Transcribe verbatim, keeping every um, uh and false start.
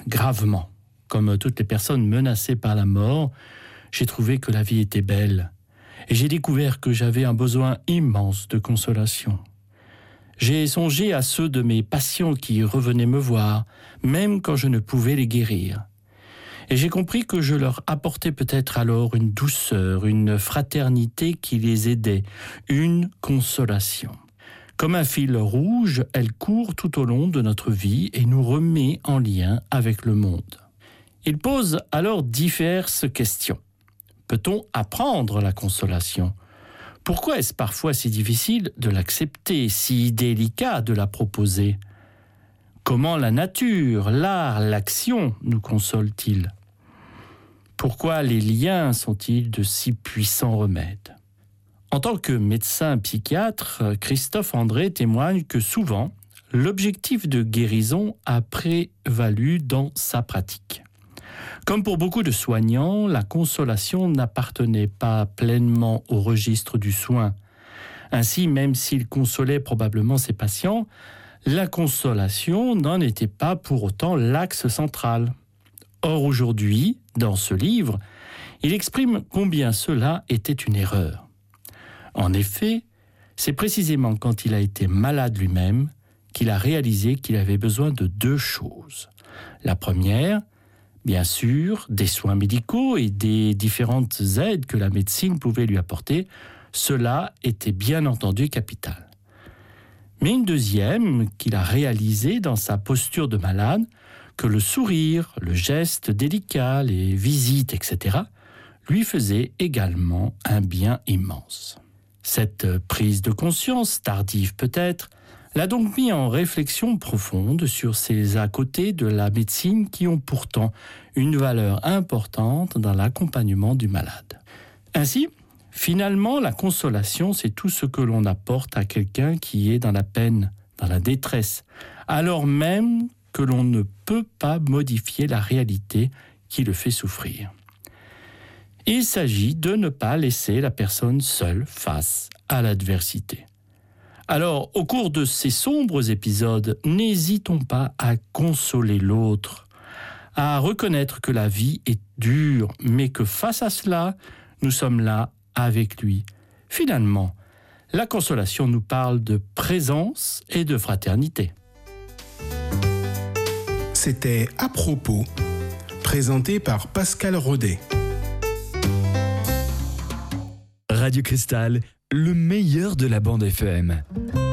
gravement. Comme toutes les personnes menacées par la mort, j'ai trouvé que la vie était belle. Et j'ai découvert que j'avais un besoin immense de consolation. J'ai songé à ceux de mes patients qui revenaient me voir, même quand je ne pouvais les guérir. Et j'ai compris que je leur apportais peut-être alors une douceur, une fraternité qui les aidait, une consolation. Comme un fil rouge, elle court tout au long de notre vie et nous remet en lien avec le monde. Il pose alors diverses questions. Peut-on apprendre la consolation ? Pourquoi est-ce parfois si difficile de l'accepter, si délicat de la proposer ? Comment la nature, l'art, l'action nous consolent-ils ? Pourquoi les liens sont-ils de si puissants remèdes ? En tant que médecin psychiatre, Christophe André témoigne que souvent, l'objectif de guérison a prévalu dans sa pratique. Comme pour beaucoup de soignants, la consolation n'appartenait pas pleinement au registre du soin. Ainsi, même s'il consolait probablement ses patients, la consolation n'en était pas pour autant l'axe central. Or aujourd'hui, dans ce livre, il exprime combien cela était une erreur. En effet, c'est précisément quand il a été malade lui-même qu'il a réalisé qu'il avait besoin de deux choses. La première, bien sûr, des soins médicaux et des différentes aides que la médecine pouvait lui apporter, cela était bien entendu capital. Mais une deuxième qu'il a réalisée dans sa posture de malade, que le sourire, le geste délicat, les visites, et cetera, lui faisaient également un bien immense. Cette prise de conscience, tardive peut-être, l'a donc mis en réflexion profonde sur ces à côté de la médecine qui ont pourtant une valeur importante dans l'accompagnement du malade. Ainsi, finalement, la consolation, c'est tout ce que l'on apporte à quelqu'un qui est dans la peine, dans la détresse, alors même que l'on ne peut pas modifier la réalité qui le fait souffrir. Il s'agit de ne pas laisser la personne seule face à l'adversité. Alors, au cours de ces sombres épisodes, n'hésitons pas à consoler l'autre, à reconnaître que la vie est dure, mais que face à cela, nous sommes là avec lui. Finalement, la consolation nous parle de présence et de fraternité. C'était À propos, présenté par Pascal Rodet. Radio Cristal, le meilleur de la bande F M.